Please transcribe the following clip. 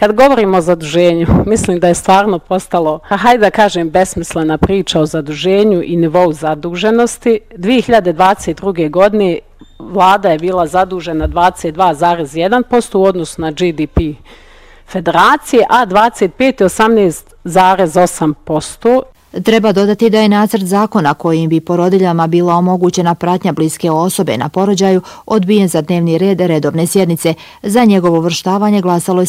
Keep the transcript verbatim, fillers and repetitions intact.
Kad govorimo o zaduženju, mislim da je stvarno postalo, hajde da kažem, besmislena priča o zaduženju i nivou zaduženosti. dvije hiljade dvadeset druge. godine vlada je bila zadužena dvadeset dva zarez jedan posto u odnosu na G D P federacije, a dvadeset pete. osamnaest zarez osam posto. Treba dodati da je nacrt zakona kojim bi porodiljama bila omogućena pratnja bliske osobe na porođaju odbijen za dnevni red redovne sjednice. Za njegovo uvrštavanje glasalo je